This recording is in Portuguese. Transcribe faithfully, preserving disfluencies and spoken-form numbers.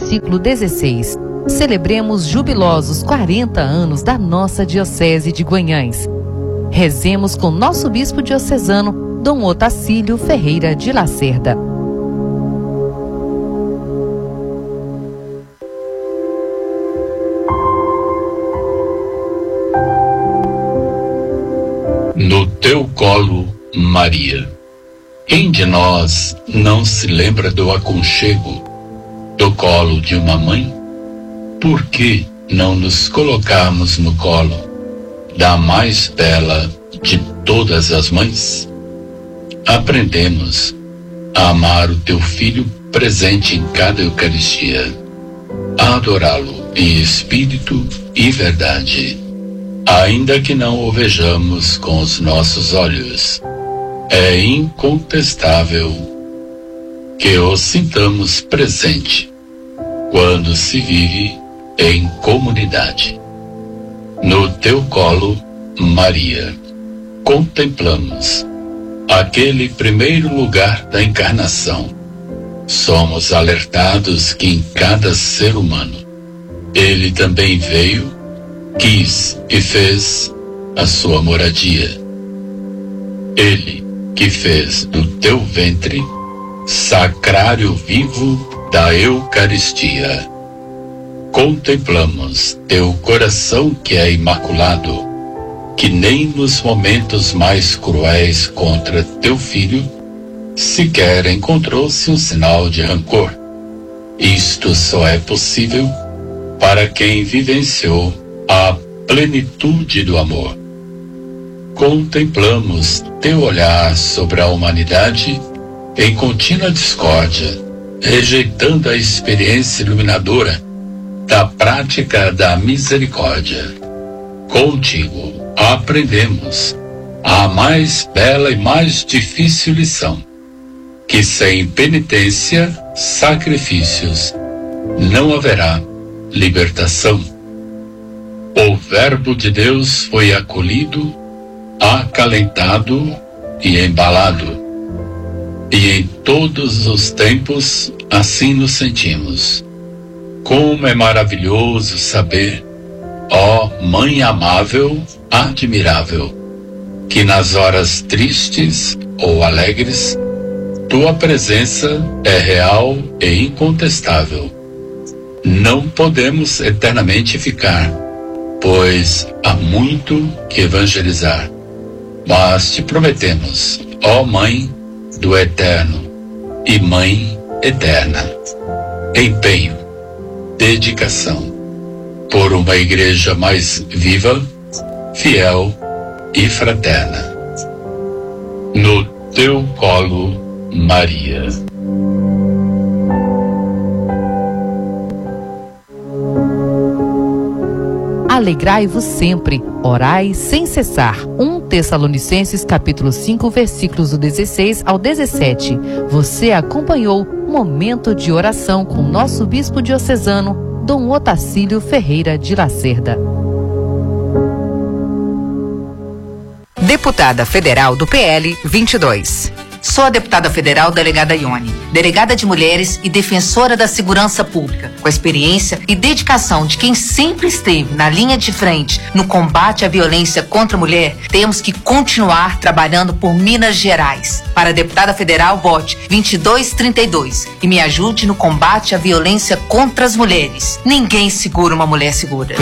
versículo dezesseis. Celebremos jubilosos quarenta anos da nossa Diocese de Guanhães. Rezemos com nosso bispo diocesano, Dom Otacílio Ferreira de Lacerda. No teu colo, Maria. Quem de nós não se lembra do aconchego do colo de uma mãe? Por que não nos colocarmos no colo da mais bela de todas as mães? Aprendemos a amar o teu filho presente em cada Eucaristia, a adorá-lo em espírito e verdade, ainda que não o vejamos com os nossos olhos. É incontestável que o sintamos presente quando se vive em comunidade. No teu colo, Maria, contemplamos aquele primeiro lugar da encarnação. Somos alertados que em cada ser humano ele também veio, quis e fez a sua moradia. Ele que fez do teu ventre sacrário vivo da Eucaristia. Contemplamos teu coração que é imaculado, que nem nos momentos mais cruéis contra teu filho sequer encontrou-se um sinal de rancor. Isto só é possível para quem vivenciou a plenitude do amor. Contemplamos teu olhar sobre a humanidade em contínua discórdia, rejeitando a experiência iluminadora da prática da misericórdia. Contigo aprendemos a mais bela e mais difícil lição, que sem penitência, sacrifícios, não haverá libertação. O Verbo de Deus foi acolhido, acalentado e embalado. E em todos os tempos assim nos sentimos. Como é maravilhoso saber, ó Mãe amável, admirável, que nas horas tristes ou alegres, tua presença é real e incontestável. Não podemos eternamente ficar, pois há muito que evangelizar. Mas te prometemos, ó Mãe do Eterno e Mãe Eterna, empenho, dedicação por uma igreja mais viva, fiel e fraterna. No teu colo, Maria. Alegrai-vos sempre, orai sem cessar. um Tessalonicenses capítulo cinco, versículos do dezesseis ao dezessete. Você acompanhou Momento de Oração com nosso bispo diocesano, Dom Otacílio Ferreira de Lacerda. Deputada Federal do P L vinte e dois. Sou a deputada federal delegada Ione, delegada de mulheres e defensora da segurança pública. Com a experiência e dedicação de quem sempre esteve na linha de frente no combate à violência contra a mulher, temos que continuar trabalhando por Minas Gerais. Para a deputada federal, vote vinte e dois trinta e dois e me ajude no combate à violência contra as mulheres. Ninguém segura uma mulher segura.